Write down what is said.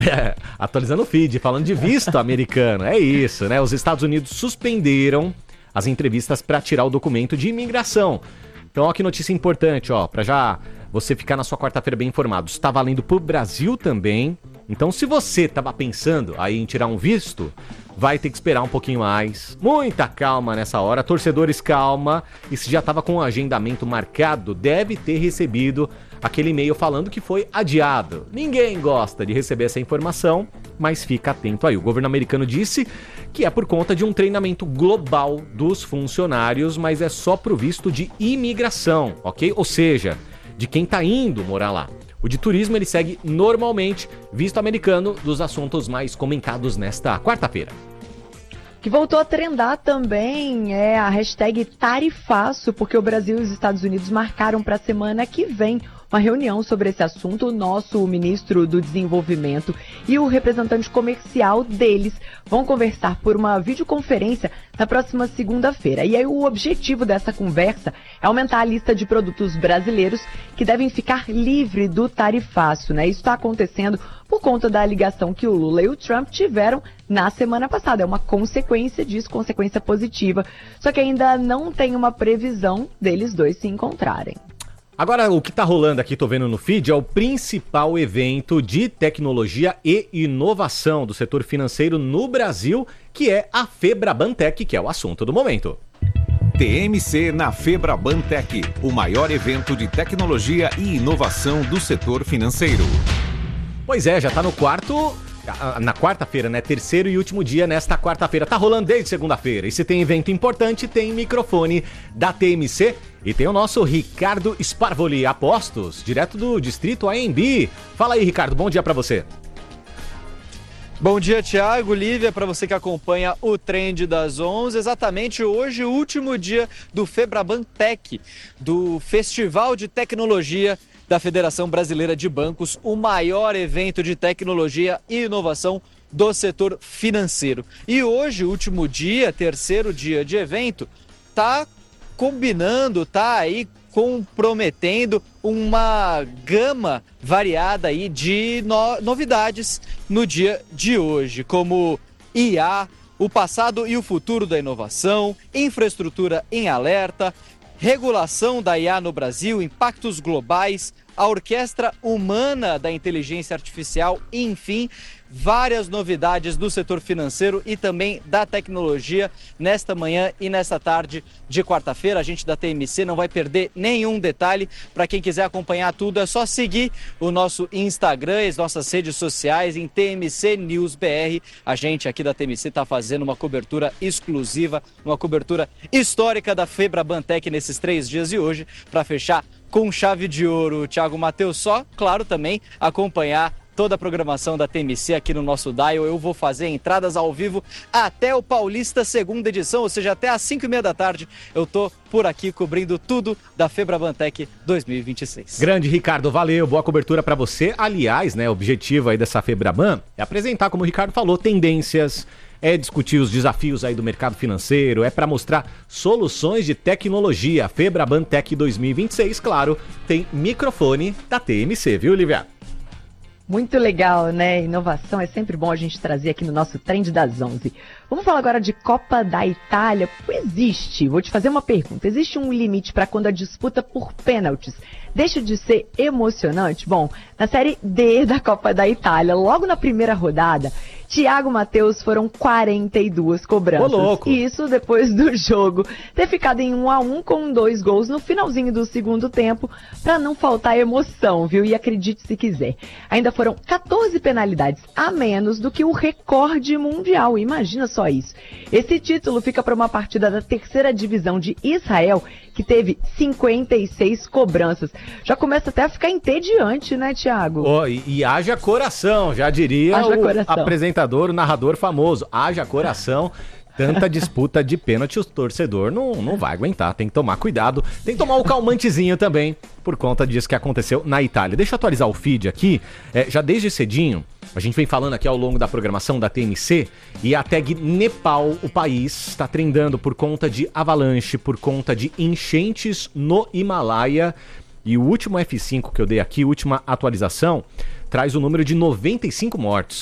Atualizando o feed, falando de visto americano, é isso, né? Os Estados Unidos suspenderam as entrevistas para tirar o documento de imigração. Então, ó, que notícia importante, ó, para já você ficar na sua quarta-feira bem informado. Está valendo pro Brasil também. Então, se você tava pensando aí em tirar um visto, vai ter que esperar um pouquinho mais. Muita calma nessa hora. Torcedores, calma. E se já tava com o agendamento marcado, deve ter recebido aquele e-mail falando que foi adiado. Ninguém gosta de receber essa informação, mas fica atento aí. O governo americano disse que é por conta de um treinamento global dos funcionários, mas é só pro visto de imigração, ok? Ou seja, de quem tá indo morar lá. O de turismo, ele segue normalmente, visto americano, dos assuntos mais comentados nesta quarta-feira. Que voltou a trendar também é a hashtag Tarifaço, porque o Brasil e os Estados Unidos marcaram para a semana que vem uma reunião sobre esse assunto. O nosso ministro do Desenvolvimento e o representante comercial deles vão conversar por uma videoconferência na próxima segunda-feira. E aí o objetivo dessa conversa é aumentar a lista de produtos brasileiros que devem ficar livres do tarifaço, né? Isso está acontecendo por conta da ligação que o Lula e o Trump tiveram na semana passada. É uma consequência disso, consequência positiva. Só que ainda não tem uma previsão deles dois se encontrarem. Agora, o que tá rolando aqui, tô vendo no feed, é o principal evento de tecnologia e inovação do setor financeiro no Brasil, que é a Febrabantech, que é o assunto do momento. TMC na Febrabantech, o maior evento de tecnologia e inovação do setor financeiro. Pois é, já tá no na quarta-feira, né? Terceiro e último dia nesta quarta-feira. Tá rolando desde segunda-feira. E se tem evento importante, tem microfone da TMC. E tem o nosso Ricardo Sparvoli, apostos, direto do distrito AMB. Fala aí, Ricardo, bom dia pra você. Bom dia, Thiago, Lívia, para você que acompanha o Trend das 11. Exatamente hoje, o último dia do Febrabantech, do Festival de Tecnologia da Federação Brasileira de Bancos, o maior evento de tecnologia e inovação do setor financeiro. E hoje, o último dia, terceiro dia de evento, tá combinando, tá aí comprometendo uma gama variada aí de novidades no dia de hoje, como IA, o passado e o futuro da inovação, infraestrutura em alerta, regulação da IA no Brasil, impactos globais, a orquestra humana da inteligência artificial, enfim, várias novidades do setor financeiro e também da tecnologia nesta manhã e nesta tarde de quarta-feira. A gente da TMC não vai perder nenhum detalhe. Para quem quiser acompanhar tudo, é só seguir o nosso Instagram e as nossas redes sociais em TMC News BR. A gente aqui da TMC está fazendo uma cobertura exclusiva, uma cobertura histórica da Febrabantech nesses 3 dias de hoje, para fechar com chave de ouro. Thiago Matheus, só, claro, também acompanhar toda a programação da TMC aqui no nosso dial. Eu vou fazer entradas ao vivo até o Paulista segunda edição, ou seja, até às 5h30 da tarde. Eu tô por aqui cobrindo tudo da Febrabantech 2026. Grande, Ricardo, valeu, boa cobertura para você. Aliás, né, o objetivo aí dessa Febraban é apresentar, como o Ricardo falou, tendências, é discutir os desafios aí do mercado financeiro, é para mostrar soluções de tecnologia. Febrabantech 2026, claro, tem microfone da TMC, viu, Lívia? Muito legal, né? Inovação é sempre bom a gente trazer aqui no nosso Trend das 11. Vamos falar agora de Copa da Itália. Vou te fazer uma pergunta. Existe um limite para quando a disputa por pênaltis deixa de ser emocionante? Bom, na Série D da Copa da Itália, logo na primeira rodada, Thiago Matheus, foram 42 cobranças. Ô, louco. E isso depois do jogo ter ficado em 1-1 com 2 gols no finalzinho do segundo tempo, para não faltar emoção, viu? E acredite se quiser, ainda foram 14 penalidades a menos do que o recorde mundial. Imagina só isso. Esse título fica para uma partida da terceira divisão de Israel, que teve 56 cobranças. Já começa até a ficar entediante, né, Thiago? Oh, e haja coração, já diria apresentador, o narrador famoso. Haja coração. Tanta disputa de pênalti, o torcedor não vai aguentar. Tem que tomar cuidado. Tem que tomar o calmantezinho também, por conta disso que aconteceu na Itália. Deixa eu atualizar o feed aqui. Já desde cedinho, a gente vem falando aqui ao longo da programação da TMC, e a tag Nepal, o país, está trendando por conta de avalanche, por conta de enchentes no Himalaia. E o último F5 que eu dei aqui, última atualização, traz o número de 95 mortos.